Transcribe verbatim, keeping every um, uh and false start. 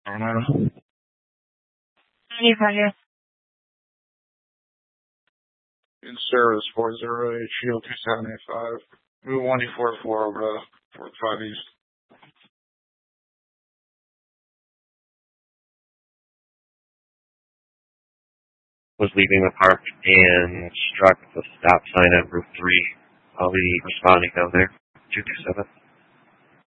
Item. Any pleasure. In service four zero eight, Shield two seven eight five. Move one eight four four over to four five East. Was leaving the park and struck the stop sign at Route three. I'll be responding down there. two two seven.